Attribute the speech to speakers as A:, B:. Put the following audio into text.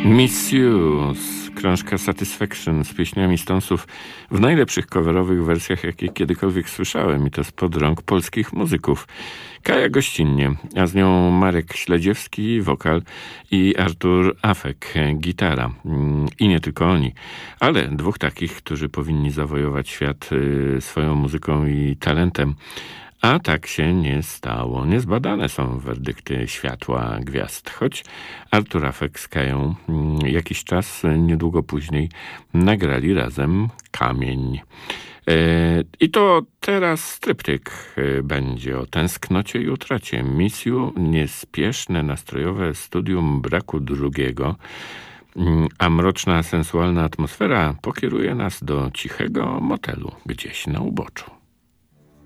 A: Miss You, krążka Satisfaction z pieśniami Stonesów w najlepszych coverowych wersjach, jakie kiedykolwiek słyszałem, i to spod rąk polskich muzyków. Kaja Gościnnie, a z nią Marek Śledziewski, wokal, i Artur Afek, gitara. I nie tylko oni, ale dwóch takich, którzy powinni zawojować świat swoją muzyką i talentem. A tak się nie stało. Niezbadane są werdykty światła gwiazd, choć Artur Afek z Kają jakiś czas niedługo później nagrali razem Kamień. I to teraz tryptyk będzie o tęsknocie i utracie. Miss You, niespieszne, nastrojowe studium braku drugiego, a mroczna, sensualna atmosfera pokieruje nas do cichego motelu gdzieś na uboczu.